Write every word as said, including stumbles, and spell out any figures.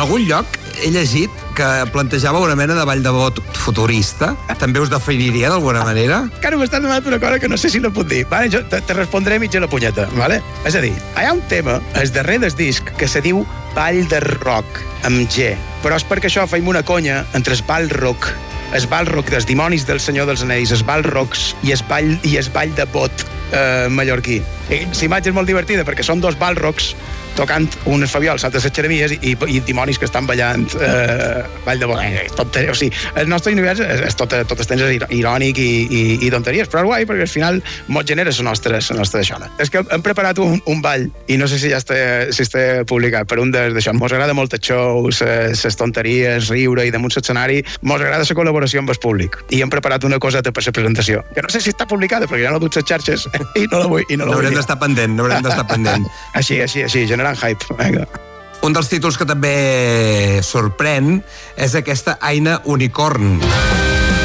algun lloc he llegit que plantejava una mena de ball de bot futurista. També us definiria d'alguna manera? Encara m'estàs demanant una cosa que no sé si no puc dir. Vale, jo te, te respondré mitja la punyeta, vale? És a dir, hi ha un tema, el darrer del disc, que se diu ball de rock, amb G. Però és perquè això feim una conya entre el ball rock, el ball rock dels dimonis del Senyor dels Anells, el ball rocks i el ball, i el ball de bot eh, mallorquí. I la imatge és molt divertida perquè són dos ball rocks tocant unes fabiols, altres xeremies i, i dimonis que estan ballant eh, ball de bot. Eh, tot, o sigui, el nostre univers és, és tot, tot el temps irònic i, i, i tonteries, però és guai perquè al final mos genera la nostra, la nostra deixona. És que hem preparat un, un ball i no sé si ja està, si està publicat per un d'això. Mos agrada molt el show, les tonteries, riure i damunt l'escenari. Mos agrada la col·laboració amb el públic i hem preparat una coseta per la presentació que no sé si està publicada perquè ja no duc les xarxes i no la vull, i no la vull. N'haurem d'estar pendent, n'haurem d'estar pendent. Així, així, així, generant hype. Vinga. Un dels títols que també sorprèn és aquesta Aina Unicorn.